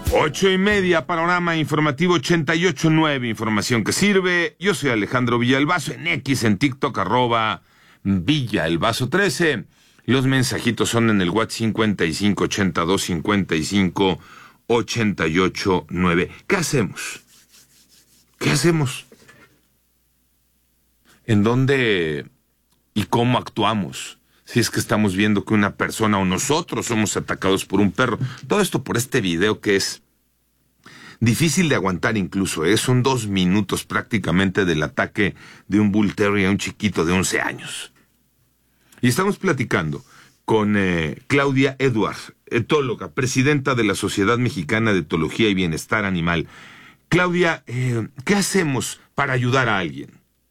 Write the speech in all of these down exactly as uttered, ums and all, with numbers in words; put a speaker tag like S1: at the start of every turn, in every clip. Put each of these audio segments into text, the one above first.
S1: Ocho y media, panorama informativo ochenta y ocho punto nueve, información que sirve. Yo soy Alejandro Villalbazo, en X, en TikTok, arroba Villalbazo trece. Los mensajitos son en el WhatsApp cincuenta y cinco ochenta y dos cincuenta y cinco ochenta y ocho nueve. ¿Qué hacemos? ¿Qué hacemos? ¿En dónde y cómo actuamos? Si es que estamos viendo que una persona o nosotros somos atacados por un perro. Todo esto por este video que es difícil de aguantar incluso, ¿eh? Son dos minutos prácticamente del ataque de un Bull Terrier a un chiquito de once años. Y estamos platicando con eh, Claudia Edwards, etóloga, presidenta de la Sociedad Mexicana de Etología y Bienestar Animal. Claudia, eh, ¿qué hacemos para ayudar a alguien?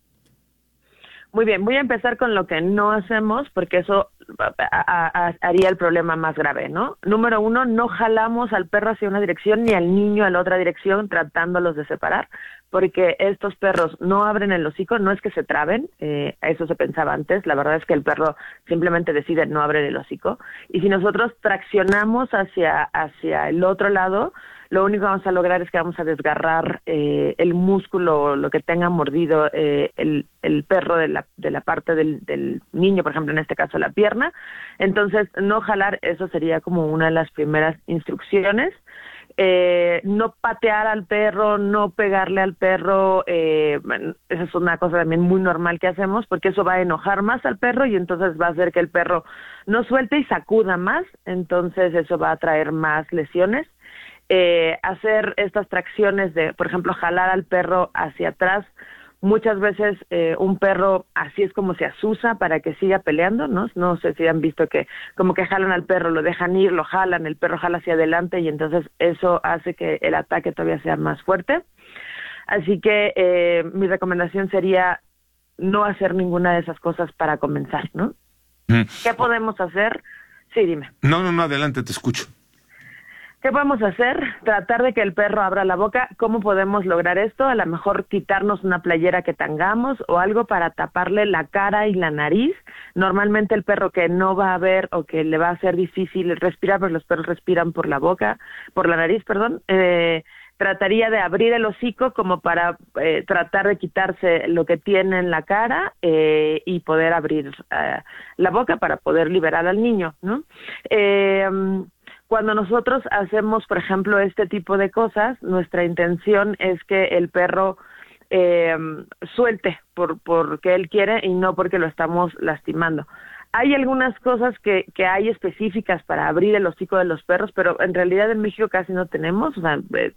S2: Muy bien, voy a empezar con lo que no hacemos, porque eso a, a, haría el problema más grave, ¿no? Número uno, no jalamos al perro hacia una dirección ni al niño a la otra dirección tratándolos de separar, porque estos perros no abren el hocico, no es que se traben, eh, eso se pensaba antes, la verdad es que el perro simplemente decide no abrir el hocico, y si nosotros traccionamos hacia, hacia el otro lado, lo único que vamos a lograr es que vamos a desgarrar eh, el músculo, lo que tenga mordido eh, el, el perro de la, de la parte del, del niño, por ejemplo, en este caso la pierna. Entonces, no jalar, eso sería como una de las primeras instrucciones. Eh, no patear al perro, no pegarle al perro, eh, esa es una cosa también muy normal que hacemos, porque eso va a enojar más al perro y entonces va a hacer que el perro no suelte y sacuda más, entonces eso va a traer más lesiones. Eh, hacer estas tracciones de, por ejemplo, jalar al perro hacia atrás, muchas veces eh, un perro así es como se asusa para que siga peleando, ¿no? No sé si han visto que como que jalan al perro, lo dejan ir, lo jalan, el perro jala hacia adelante y entonces eso hace que el ataque todavía sea más fuerte. Así que eh, mi recomendación sería no hacer ninguna de esas cosas para comenzar, ¿no? Mm. ¿Qué podemos hacer? Sí, dime.
S1: No, no, no, adelante, te escucho.
S2: ¿Qué podemos hacer? Tratar de que el perro abra la boca. ¿Cómo podemos lograr esto? A lo mejor quitarnos una playera que tengamos o algo para taparle la cara y la nariz. Normalmente el perro que no va a ver o que le va a ser difícil respirar, porque los perros respiran por la boca, por la nariz, perdón, eh, trataría de abrir el hocico como para eh, tratar de quitarse lo que tiene en la cara eh, y poder abrir eh, la boca para poder liberar al niño, ¿no? Eh, Cuando nosotros hacemos, por ejemplo, este tipo de cosas, nuestra intención es que el perro eh, suelte por porque él quiere y no porque lo estamos lastimando. Hay algunas cosas que, que hay específicas para abrir el hocico de los perros, pero en realidad en México casi no tenemos, o sea, eh,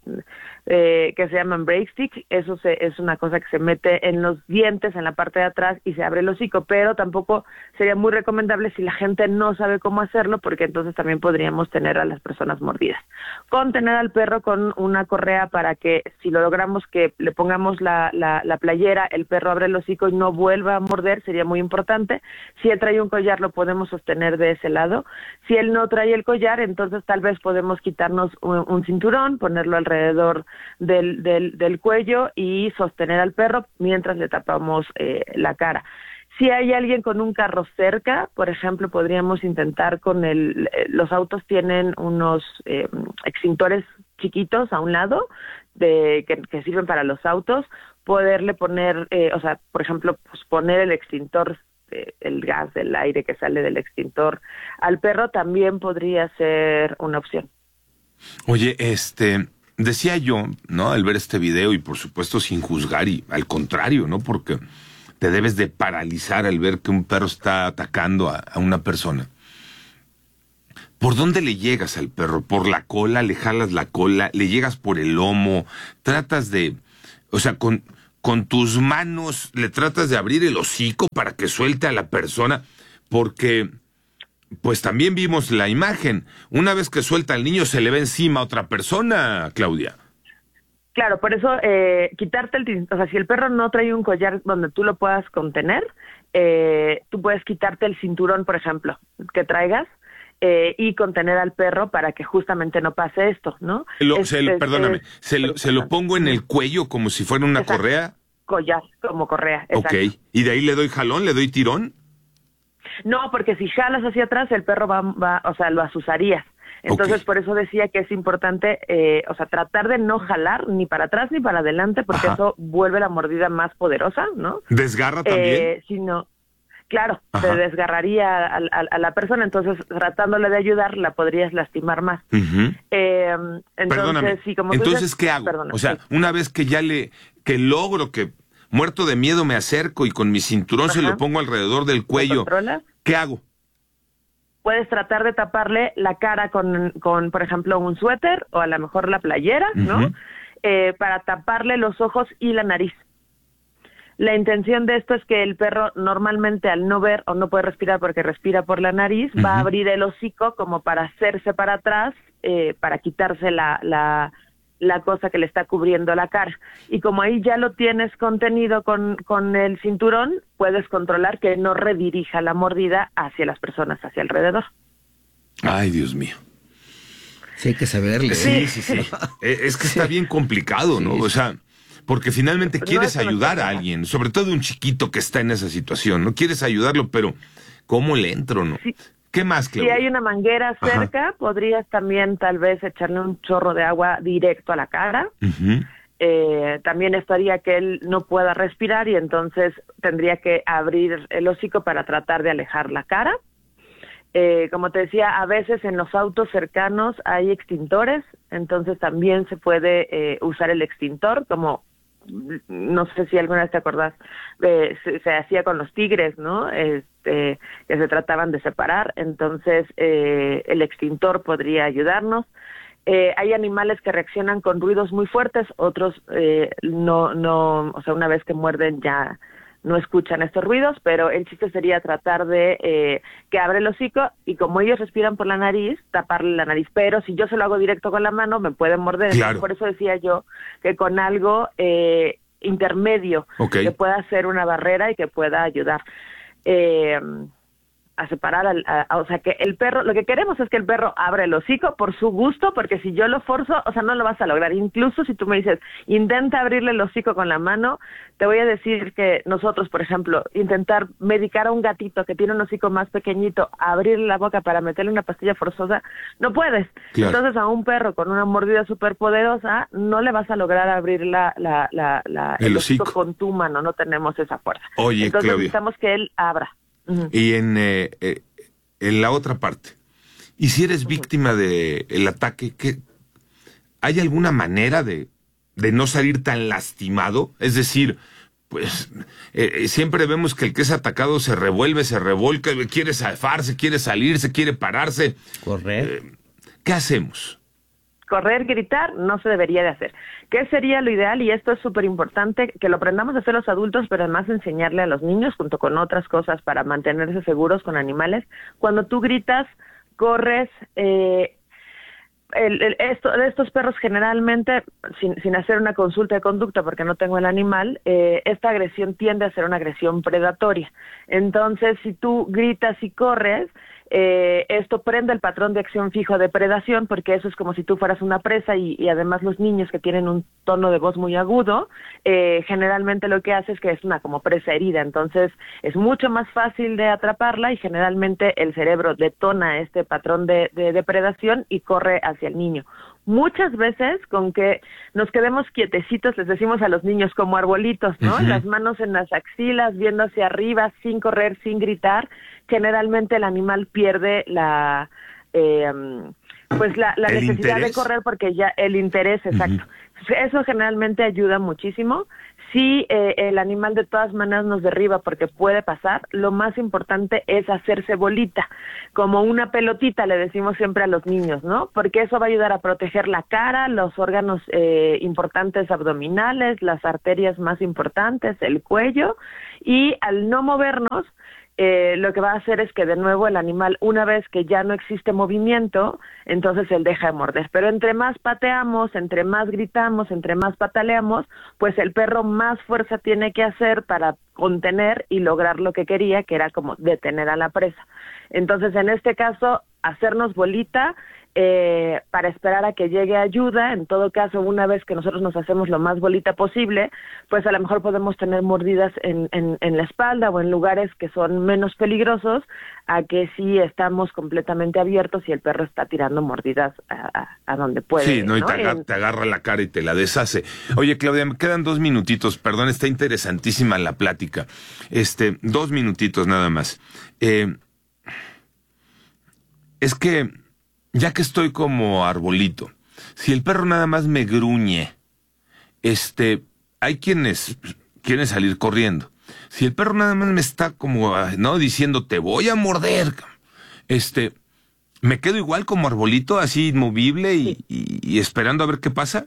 S2: eh, que se llaman break stick. Eso se, es una cosa que se mete en los dientes, en la parte de atrás, y se abre el hocico, pero tampoco sería muy recomendable si la gente no sabe cómo hacerlo, porque entonces también podríamos tener a las personas mordidas. Contener al perro con una correa para que, si lo logramos que le pongamos la, la, la playera, el perro abre el hocico y no vuelva a morder, sería muy importante. Si él trae un collar, lo podemos sostener de ese lado. Si él no trae el collar, entonces tal vez podemos quitarnos un, un cinturón, ponerlo alrededor del, del, del cuello y sostener al perro mientras le tapamos eh, la cara. Si hay alguien con un carro cerca, por ejemplo, podríamos intentar con el... Los autos tienen unos eh, extintores chiquitos a un lado de que, que sirven para los autos, poderle poner, eh, o sea, por ejemplo, pues poner el extintor, el gas del aire que sale del extintor al perro también podría ser una opción.
S1: Oye, este, decía yo, ¿no? Al ver este video y por supuesto sin juzgar y al contrario, ¿no? Porque te debes de paralizar al ver que un perro está atacando a, a una persona. ¿Por dónde le llegas al perro? ¿Por la cola? ¿Le jalas la cola? ¿Le llegas por el lomo? Tratas de, o sea, con... con tus manos le tratas de abrir el hocico para que suelte a la persona, porque pues también vimos la imagen, una vez que suelta al niño se le ve encima a otra persona, Claudia.
S2: Claro, por eso eh, quitarte el, o sea, si el perro no trae un collar donde tú lo puedas contener, eh, tú puedes quitarte el cinturón, por ejemplo, que traigas, Eh, y contener al perro para que justamente no pase esto, ¿no?
S1: Lo,
S2: es,
S1: se,
S2: es,
S1: perdóname,
S2: es,
S1: ¿se, lo, ¿se lo pongo en el cuello como si fuera una
S2: exacto.
S1: correa?
S2: Collar, como correa, exacto.
S1: Ok, ¿y de ahí le doy jalón, le doy tirón?
S2: No, porque si jalas hacia atrás, el perro va, va o sea, lo asusarías. Entonces,
S1: okay.
S2: por eso decía que es importante, eh, o sea, tratar de no jalar ni para atrás ni para adelante, porque Ajá. eso vuelve la mordida más poderosa, ¿no?
S1: ¿Desgarra también?
S2: Eh, sino, claro, Ajá. te desgarraría a, a, a la persona, entonces tratándole de ayudar la podrías lastimar más.
S1: Uh-huh.
S2: Eh, entonces,
S1: Perdóname,
S2: sí, como
S1: entonces,
S2: dices,
S1: ¿qué hago?
S2: Perdóname,
S1: o sea,
S2: sí.
S1: una vez que ya le, que logro que, muerto de miedo, me acerco y con mi cinturón Ajá. se lo pongo alrededor del cuello, ¿qué hago?
S2: Puedes tratar de taparle la cara con, con, por ejemplo, un suéter o a lo mejor la playera, uh-huh. ¿no? Eh, para taparle los ojos y la nariz. La intención de esto es que el perro normalmente al no ver o no puede respirar porque respira por la nariz, uh-huh. va a abrir el hocico como para hacerse para atrás, eh, para quitarse la, la, la cosa que le está cubriendo la cara. Y como ahí ya lo tienes contenido con, con el cinturón, puedes controlar que no redirija la mordida hacia las personas, hacia alrededor.
S1: Ay, Dios mío.
S3: Sí, hay que saberle.
S1: Sí, sí, sí. Es que está bien complicado, ¿no? Sí, o sea, porque finalmente quieres no ayudar a alguien, sobre todo un chiquito que está en esa situación, ¿no? Quieres ayudarlo, pero ¿cómo le entro, no?
S2: Sí.
S1: ¿Qué más, Claudia?
S2: Si hay una manguera cerca, Ajá. podrías también tal vez echarle un chorro de agua directo a la cara. Uh-huh. Eh, también estaría que él no pueda respirar y entonces tendría que abrir el hocico para tratar de alejar la cara. Eh, como te decía, a veces en los autos cercanos hay extintores, entonces también se puede eh, usar el extintor, como no sé si alguna vez te acordás, eh, se, se hacía con los tigres, ¿no? Este, que se trataban de separar, entonces eh, el extintor podría ayudarnos. Eh, hay animales que reaccionan con ruidos muy fuertes, otros eh, no, no, o sea, una vez que muerden ya no escuchan estos ruidos, pero el chiste sería tratar de eh, que abre el hocico y como ellos respiran por la nariz, taparle la nariz, pero si yo se lo hago directo con la mano, me pueden morder.
S1: Claro.
S2: Por eso decía yo que con algo eh, intermedio,
S1: okay.
S2: que pueda ser una barrera y que pueda ayudar. Eh, a separar, al, a, a, o sea, que el perro, lo que queremos es que el perro abra el hocico por su gusto, porque si yo lo forzo, o sea, no lo vas a lograr. Incluso si tú me dices, intenta abrirle el hocico con la mano, te voy a decir que nosotros, por ejemplo, intentar medicar a un gatito que tiene un hocico más pequeñito, abrirle la boca para meterle una pastilla forzosa, no puedes.
S1: Claro.
S2: Entonces a un perro con una mordida súper poderosa, no le vas a lograr abrir la, la, la, la,
S1: el, el hocico.
S2: hocico con tu mano, no tenemos esa fuerza.
S1: Oye,
S2: Entonces
S1: Claudia,
S2: necesitamos que él abra. Uh-huh.
S1: Y en, eh, eh, en la otra parte, ¿y si eres víctima de el ataque, qué, hay alguna manera de, de no salir tan lastimado? Es decir, pues eh, siempre vemos que el que es atacado se revuelve, se revolca, quiere zafarse, quiere salirse, quiere pararse.
S3: Correr.
S1: Eh, ¿Qué hacemos?
S2: Correr, gritar, no se debería de hacer. ¿Qué sería lo ideal? Y esto es súper importante, que lo aprendamos a hacer los adultos, pero además enseñarle a los niños, junto con otras cosas, para mantenerse seguros con animales. Cuando tú gritas, corres, eh, el, el, esto, estos perros generalmente, sin, sin hacer una consulta de conducta, porque no tengo el animal, eh, esta agresión tiende a ser una agresión predatoria. Entonces, si tú gritas y corres, Eh, esto prende el patrón de acción fijo de predación, porque eso es como si tú fueras una presa y, y además los niños que tienen un tono de voz muy agudo, eh, generalmente lo que hace es que es una como presa herida, entonces es mucho más fácil de atraparla y generalmente el cerebro detona este patrón de, de, de predación y corre hacia el niño. Muchas veces con que nos quedemos quietecitos, les decimos a los niños como arbolitos, ¿no? Uh-huh. Las manos en las axilas, viendo hacia arriba, sin correr, sin gritar, generalmente el animal pierde la eh, pues la, la necesidad
S1: interés?
S2: de correr porque ya el interés, exacto. Uh-huh. Eso generalmente ayuda muchísimo. Si eh, el animal de todas maneras nos derriba, porque puede pasar, lo más importante es hacerse bolita, como una pelotita, le decimos siempre a los niños, ¿no? Porque eso va a ayudar a proteger la cara, los órganos eh, importantes abdominales, las arterias más importantes, el cuello, y al no movernos, Eh, lo que va a hacer es que de nuevo el animal, una vez que ya no existe movimiento, entonces él deja de morder. Pero entre más pateamos, entre más gritamos, entre más pataleamos, pues el perro más fuerza tiene que hacer para contener y lograr lo que quería, que era como detener a la presa. Entonces, en este caso, hacernos bolita, eh, para esperar a que llegue ayuda. En todo caso, una vez que nosotros nos hacemos lo más bolita posible, pues a lo mejor podemos tener mordidas en, en, en la espalda o en lugares que son menos peligrosos, a que sí estamos completamente abiertos y el perro está tirando mordidas a, a, a donde puede.
S1: Sí, no, y
S2: ¿no?
S1: te, agar,
S2: en...
S1: te agarra la cara y te la deshace. Oye, Claudia, me quedan dos minutitos, perdón, está interesantísima la plática. Este, dos minutitos nada más. Eh, es que, ya que estoy como arbolito, si el perro nada más me gruñe, este, hay quienes quieren salir corriendo. Si el perro nada más me está como, no, diciendo, te voy a morder, este, ¿me quedo igual como arbolito, así inmovible y, y, y esperando a ver qué pasa?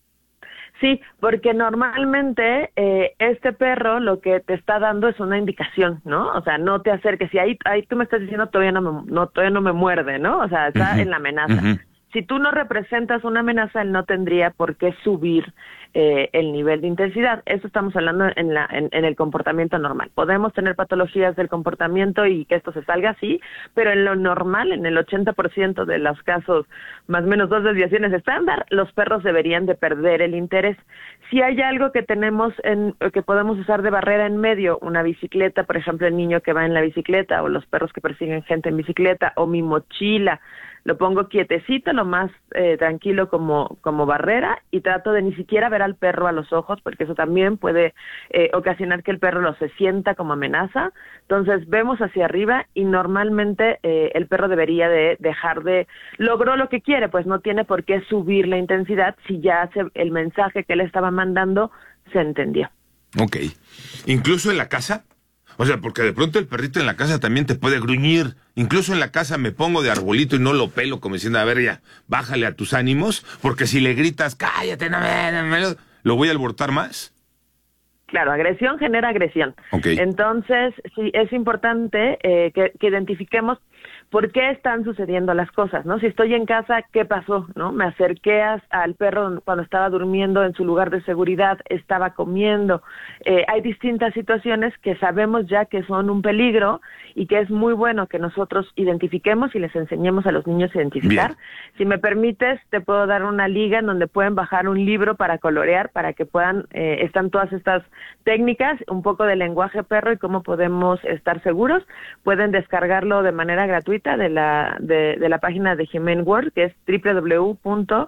S2: Sí, porque normalmente eh, este perro lo que te está dando es una indicación, ¿no? O sea, no te acerques. Si ahí, ahí tú me estás diciendo todavía no me, no, todavía no me muerde, ¿no? O sea, está uh-huh, en la amenaza. Uh-huh. Si tú no representas una amenaza, él no tendría por qué subir eh, el nivel de intensidad. Eso estamos hablando en, la, en, en el comportamiento normal. Podemos tener patologías del comportamiento y que esto se salga así, pero en lo normal, en el ochenta por ciento de los casos, más o menos dos desviaciones estándar, los perros deberían de perder el interés. Si hay algo que tenemos, en, que podemos usar de barrera en medio, una bicicleta, por ejemplo, el niño que va en la bicicleta, o los perros que persiguen gente en bicicleta, o mi mochila, lo pongo quietecito, lo más eh, tranquilo como, como barrera, y trato de ni siquiera ver al perro a los ojos, porque eso también puede eh, ocasionar que el perro lo se sienta como amenaza. Entonces vemos hacia arriba y normalmente eh, el perro debería de dejar de, logró lo que quiere, pues no tiene por qué subir la intensidad si ya se, el mensaje que le estaba mandando se entendió.
S1: Ok. ¿Incluso en la casa? O sea, porque de pronto el perrito en la casa también te puede gruñir. Incluso en la casa me pongo de arbolito y no lo pelo, como diciendo, a ver, ya, bájale a tus ánimos, porque si le gritas, cállate, no me, no me, ¿lo voy a alborotar más?
S2: Claro, agresión genera agresión.
S1: Okay.
S2: Entonces, sí, es importante eh, que, que identifiquemos por qué están sucediendo las cosas, ¿no? Si estoy en casa, ¿qué pasó? ¿No? Me acerqué a, al perro cuando estaba durmiendo en su lugar de seguridad, estaba comiendo. Eh, hay distintas situaciones que sabemos ya que son un peligro y que es muy bueno que nosotros identifiquemos y les enseñemos a los niños a identificar. Bien. Si me permites, te puedo dar una liga en donde pueden bajar un libro para colorear, para que puedan, eh, están todas estas técnicas, un poco de lenguaje perro y cómo podemos estar seguros. Pueden descargarlo de manera gratuita de la de, de la página de Humane World, que es doble u doble u doble u punto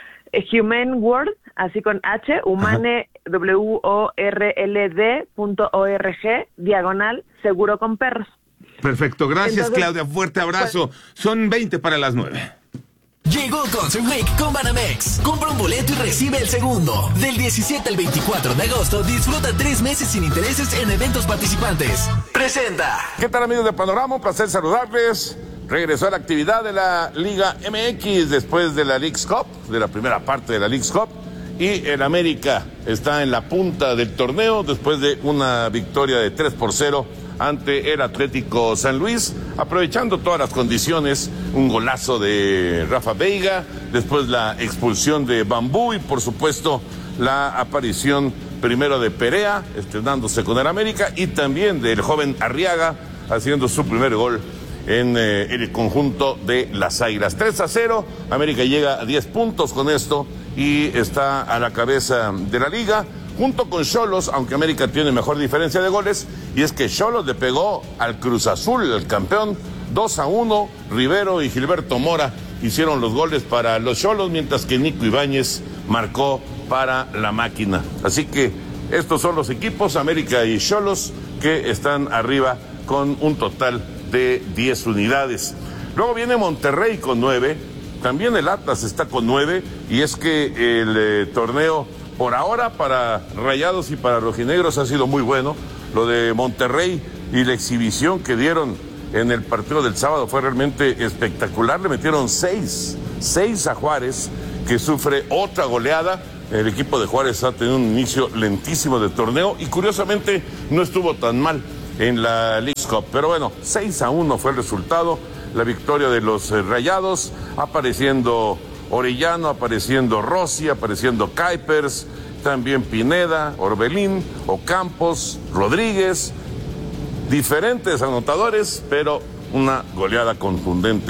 S2: humane world, así con H, humane, W O R L D punto org, diagonal, seguro con perros.
S1: Perfecto, gracias. Entonces, Claudia, fuerte abrazo. Pues, son veinte para las nueve.
S4: Llegó Concert Week con Banamex. Compra un boleto y recibe el segundo. Del diecisiete al veinticuatro de agosto, disfruta tres meses sin intereses en eventos participantes. Presenta.
S5: ¿Qué tal, amigos de Panorama? Un placer saludarles. Regresó a la actividad de la Liga M X después de la Leagues Cup, de la primera parte de la Leagues Cup. Y el América está en la punta del torneo después de una victoria de tres por cero ante el Atlético San Luis, aprovechando todas las condiciones, un golazo de Rafa Veiga, después la expulsión de Bambú y por supuesto la aparición primero de Perea, estrenándose con el América, y también del joven Arriaga, haciendo su primer gol en eh, el conjunto de las Águilas. tres a cero, América llega a diez puntos con esto y está a la cabeza de la liga, junto con Xolos, aunque América tiene mejor diferencia de goles, y es que Xolos le pegó al Cruz Azul, el campeón, dos a uno, Rivero y Gilberto Mora hicieron los goles para los Xolos, mientras que Nico Ibáñez marcó para la máquina. Así que estos son los equipos, América y Xolos, que están arriba con un total de diez unidades. Luego viene Monterrey con nueve, también el Atlas está con nueve, y es que el eh, torneo por ahora para Rayados y para Rojinegros ha sido muy bueno. Lo de Monterrey y la exhibición que dieron en el partido del sábado fue realmente espectacular. Le metieron seis, seis a Juárez, que sufre otra goleada. El equipo de Juárez ha tenido un inicio lentísimo del torneo y curiosamente no estuvo tan mal en la Leagues Cup. Pero bueno, seis a uno fue el resultado. La victoria de los eh, Rayados, apareciendo Orellano, apareciendo Rossi, apareciendo Kuipers, también Pineda, Orbelín, Ocampos, Rodríguez, diferentes anotadores, pero una goleada contundente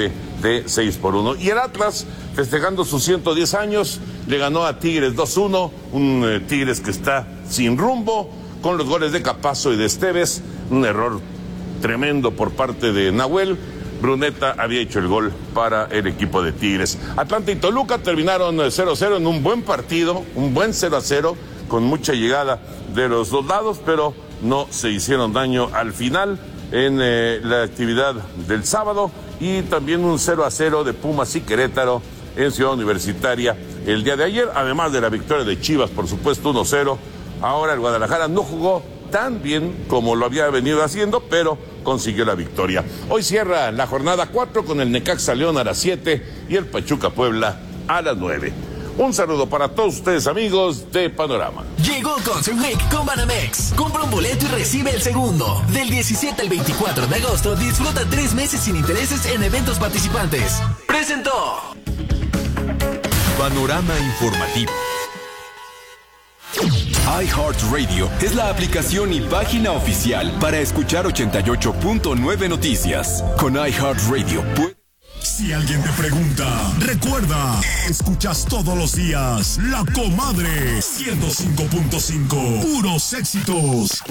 S5: de seis por uno. Y el Atlas, festejando sus ciento diez años, le ganó a Tigres dos uno, un eh, Tigres que está sin rumbo, con los goles de Capazo y de Esteves, un error tremendo por parte de Nahuel. Bruneta había hecho el gol para el equipo de Tigres. Atlanta y Toluca terminaron cero cero en un buen partido, un buen cero a cero, con mucha llegada de los dos lados, pero no se hicieron daño al final en eh, la actividad del sábado, y también un cero a cero de Pumas y Querétaro en Ciudad Universitaria el día de ayer, además de la victoria de Chivas, por supuesto, uno cero. Ahora el Guadalajara no jugó tan bien como lo había venido haciendo, pero consiguió la victoria. Hoy cierra la jornada cuatro con el Necaxa León a las siete y el Pachuca Puebla a las nueve. Un saludo para todos ustedes, amigos de Panorama.
S4: Llegó Concert Week con Banamex. Compra un boleto y recibe el segundo. Del diecisiete al veinticuatro de agosto, disfruta tres meses sin intereses en eventos participantes. Presentó
S6: Panorama Informativo. iHeartRadio es la aplicación y página oficial para escuchar ochenta y ocho punto nueve Noticias. Con iHeartRadio puedes...
S7: Si alguien te pregunta, recuerda, escuchas todos los días La Comadre ciento cinco punto cinco, puros éxitos.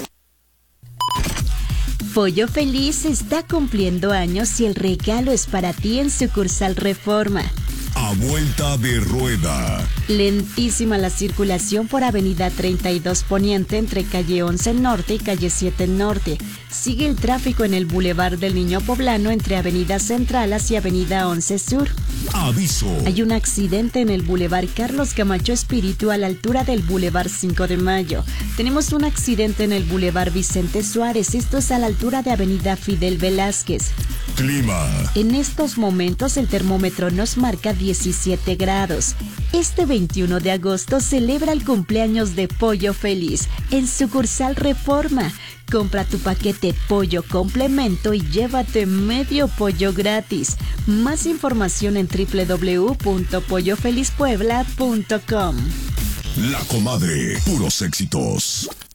S8: Pollo Feliz está cumpliendo años y el regalo es para ti en sucursal Reforma.
S7: A vuelta de rueda.
S8: Lentísima la circulación por Avenida treinta y dos Poniente entre calle once Norte y calle siete Norte. Sigue el tráfico en el Boulevard del Niño Poblano entre Avenida Central hacia Avenida once Sur.
S7: Aviso.
S8: Hay un accidente en el Boulevard Carlos Camacho Espíritu a la altura del Boulevard cinco de Mayo. Tenemos un accidente en el Boulevard Vicente Suárez, esto es a la altura de Avenida Fidel Velázquez.
S7: Clima.
S8: En estos momentos el termómetro nos marca diecisiete grados. Este veintiuno de agosto celebra el cumpleaños de Pollo Feliz en sucursal Reforma. Compra tu paquete pollo complemento y llévate medio pollo gratis. Más información en doble u doble u doble u punto pollo feliz puebla punto com.
S7: La Comadre, puros éxitos.